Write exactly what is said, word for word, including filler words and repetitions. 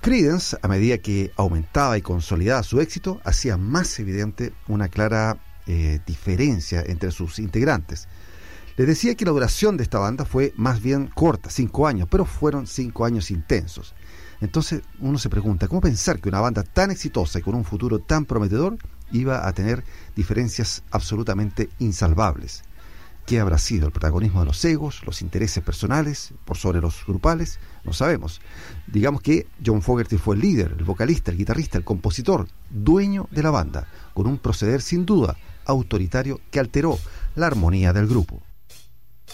Creedence, a medida que aumentaba y consolidaba su éxito, hacía más evidente una clara eh, diferencia entre sus integrantes. Les decía que la duración de esta banda fue más bien corta, cinco años, pero fueron cinco años intensos. Entonces uno se pregunta, ¿cómo pensar que una banda tan exitosa y con un futuro tan prometedor iba a tener diferencias absolutamente insalvables? ¿Qué habrá sido? ¿El protagonismo de los egos, los intereses personales por sobre los grupales? No sabemos. Digamos que John Fogerty fue el líder, el vocalista, el guitarrista, el compositor, dueño de la banda, con un proceder sin duda autoritario que alteró la armonía del grupo.